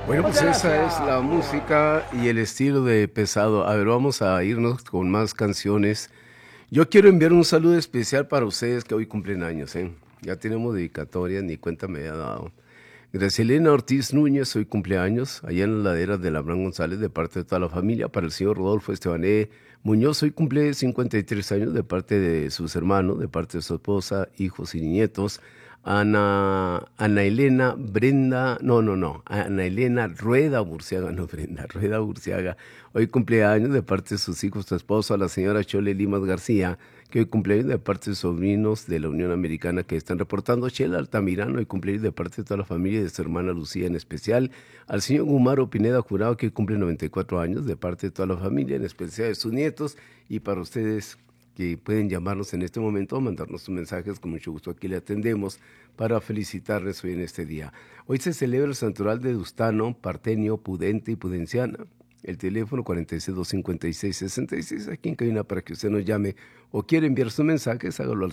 Bueno, pues esa es la música y el estilo de Pesado. A ver, vamos a irnos con más canciones. Yo quiero enviar un saludo especial para ustedes que hoy cumplen años, ¿eh? Ya tenemos dedicatoria, ni cuenta me había dado. Gracielena Ortiz Núñez, hoy cumpleaños, allá en la ladera de Abraham González, de parte de toda la familia. Para el señor Rodolfo Estebané Muñoz, hoy cumple 53 años, de parte de sus hermanos, de parte de su esposa, hijos y nietos. Ana Elena Rueda Burciaga, no Brenda, Rueda Burciaga, hoy cumpleaños de parte de sus hijos, su esposa, la señora Chole Limas García, que hoy cumpleaños de parte de sobrinos de la Unión Americana que están reportando. Chela Altamirano, hoy cumpleaños de parte de toda la familia y de su hermana Lucía en especial. Al señor Gumaro Pineda Jurado, que hoy cumple 94 años, de parte de toda la familia, en especial de sus nietos. Y para ustedes que pueden llamarnos en este momento o mandarnos sus mensajes, con mucho gusto aquí le atendemos para felicitarles hoy en este día. Hoy se celebra el santoral de Dustano, Partenio, Pudente y Pudenciana. El teléfono 46-256-66, aquí en cabina para que usted nos llame o quiere enviar sus mensajes, hágalo al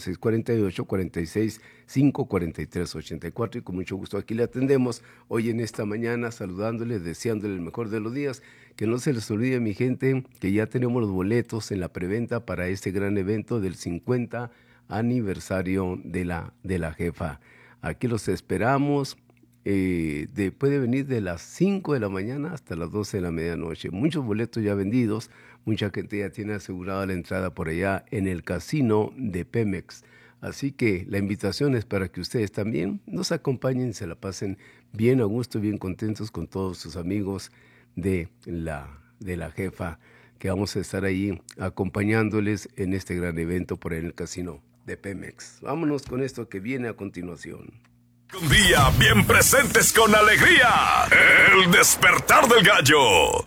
648-46-543-84 y con mucho gusto aquí le atendemos hoy en esta mañana, saludándole, deseándole el mejor de los días. Que no se les olvide, mi gente, que ya tenemos los boletos en la preventa para este gran evento del 50 aniversario de la jefa. Aquí los esperamos. Puede venir de las 5 de la mañana hasta las 12 de la medianoche. Muchos boletos ya vendidos, mucha gente ya tiene asegurada la entrada por allá en el casino de Pemex. Así que la invitación es para que ustedes también nos acompañen, se la pasen bien a gusto, bien contentos con todos sus amigos de la jefa, que vamos a estar ahí acompañándoles en este gran evento por ahí en el casino de Pemex. Vámonos con esto que viene a continuación. Un día bien presentes con alegría. El despertar del gallo.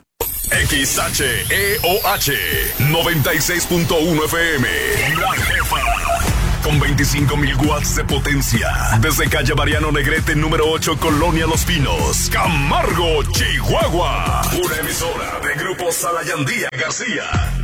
XHEOH 96.1 FM. La jefa. Con 25,000 watts de potencia. Desde calle Mariano Negrete, número 8, Colonia Los Pinos, Camargo, Chihuahua. Una emisora de Grupo Salayandía García.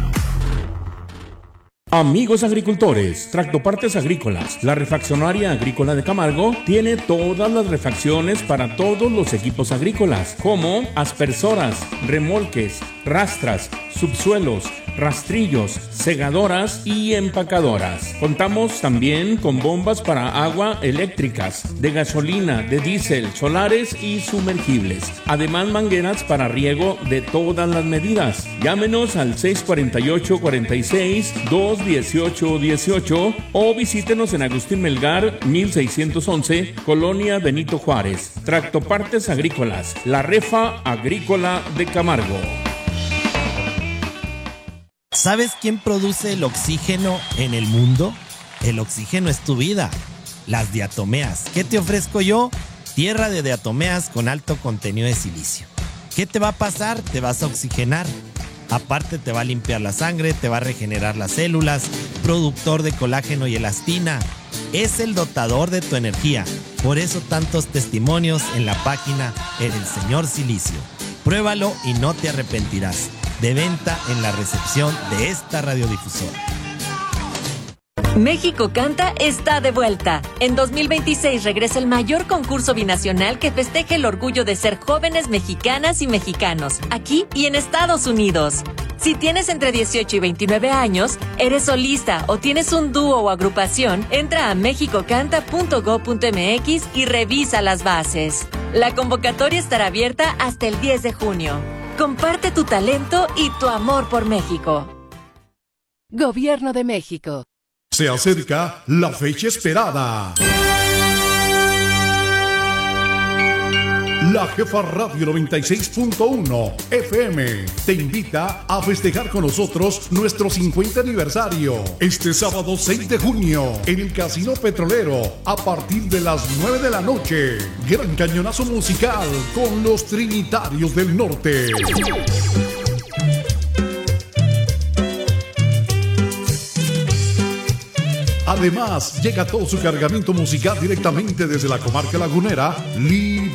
Amigos agricultores, Tractopartes Agrícolas, la refaccionaria agrícola de Camargo tiene todas las refacciones para todos los equipos agrícolas, como aspersoras, remolques, rastras, subsuelos, rastrillos, segadoras y empacadoras. Contamos también con bombas para agua eléctricas, de gasolina, de diésel, solares y sumergibles. Además, mangueras para riego de todas las medidas. Llámenos al 648-46-218-18 o visítenos en Agustín Melgar, 1611, Colonia Benito Juárez. Tractopartes Agrícolas, la refa agrícola de Camargo. ¿Sabes quién produce el oxígeno en el mundo? El oxígeno es tu vida. Las diatomeas. ¿Qué te ofrezco yo? Tierra de diatomeas con alto contenido de silicio. ¿Qué te va a pasar? Te vas a oxigenar. Aparte te va a limpiar la sangre, te va a regenerar las células, productor de colágeno y elastina. Es el dotador de tu energía. Por eso tantos testimonios en la página El Señor Silicio. Pruébalo y no te arrepentirás. De venta en la recepción de esta radiodifusora. México Canta está de vuelta. En 2026 regresa el mayor concurso binacional que festeja el orgullo de ser jóvenes mexicanas y mexicanos, aquí y en Estados Unidos. Si tienes entre 18 y 29 años, eres solista o tienes un dúo o agrupación, entra a mexicocanta.go.mx y revisa las bases. La convocatoria estará abierta hasta el 10 de junio. Comparte tu talento y tu amor por México. Gobierno de México. Se acerca la fecha esperada. La Jefa Radio 96.1 FM te invita a festejar con nosotros nuestro 50 aniversario. Este sábado 6 de junio en el Casino Petrolero a partir de las 9 de la noche. Gran cañonazo musical con los Trinitarios del Norte. Además, llega todo su cargamento musical directamente desde la comarca lagunera.